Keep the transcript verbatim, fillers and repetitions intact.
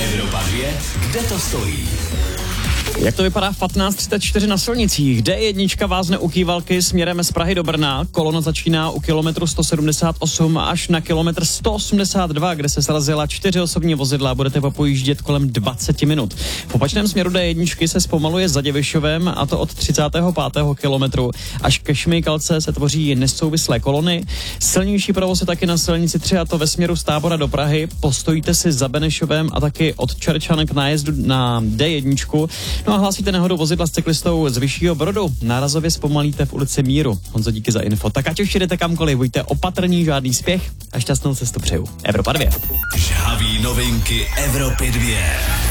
Evropa dvě, kde to stojí? Jak to vypadá v patnáct třicet čtyři na silnicích? D jedna vázne u Kývalky směrem z Prahy do Brna. Kolona začíná u kilometru sto sedmdesát osm až na kilometr sto osmdesát dva, kde se srazila čtyři osobní vozidla. Budete popojíždět kolem dvacet minut. V opačném směru D jedna se zpomaluje za Děvyšovem, a to od třicátého pátého kilometru. Až ke Šmejkalce se tvoří nesouvislé kolony. Silnější provoz je taky na silnici tři, a to ve směru z Tábora do Prahy. Postojíte si za Benešovem a taky od Čerčan k nájezdu na D jedna. No a hlásíte nehodu vozidla s cyklistou z Vyššího Brodu. Nárazově zpomalíte v ulici Míru. Honzo, díky za info. Tak ať už jdete kamkoliv, buďte opatrní, žádný spěch a šťastnou cestu přeju. Evropa dvě. Žhavý novinky Evropy dvě.